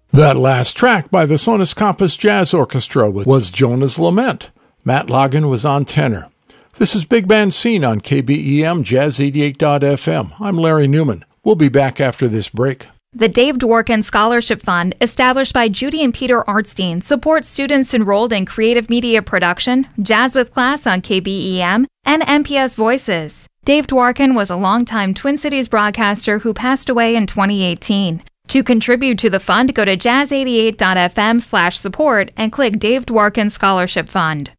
That last track by the Sonus Compass Jazz Orchestra was Jonah's Lament. Matt Logan was on tenor. This is Big Band Scene on KBEM Jazz 88.fm. I'm Larry Newman. We'll be back after this break. The Dave Dworkin Scholarship Fund, established by Judy and Peter Artstein, supports students enrolled in creative media production, Jazz with Class on KBEM, and MPS Voices. Dave Dworkin was a longtime Twin Cities broadcaster who passed away in 2018. To contribute to the fund, go to jazz88.fm/support and click Dave Dworkin Scholarship Fund.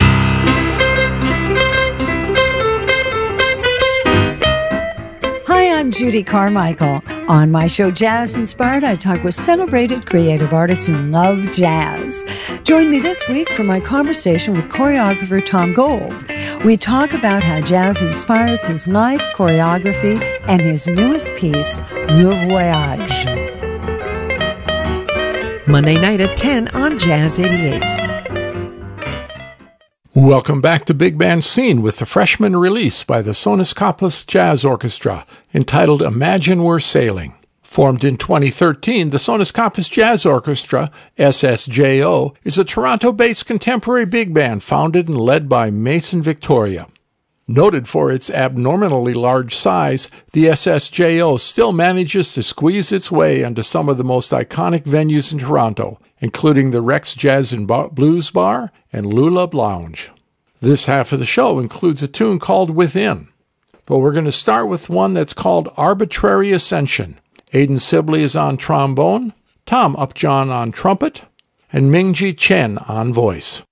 Hi, I'm Judy Carmichael. On my show Jazz Inspired, I talk with celebrated creative artists who love jazz. Join me this week for my conversation with choreographer Tom Gold. We talk about how jazz inspires his life, choreography, and his newest piece, Le Voyage. Monday night at 10 on Jazz 88. Welcome back to Big Band Scene with the freshman release by the Sonus Compass Jazz Orchestra entitled Imagine We're Sailing. Formed in 2013, the Sonus Compass Jazz Orchestra, SSJO, is a Toronto-based contemporary big band founded and led by Mason Victoria. Noted for its abnormally large size, the SSJO still manages to squeeze its way into some of the most iconic venues in Toronto, including the Rex Jazz and Blues Bar and Lula Lounge. This half of the show includes a tune called Within, but we're going to start with one that's called Arbitrary Ascension. Aidan Sibley is on trombone, Tom Upjohn on trumpet, and Mingji Chen on voice.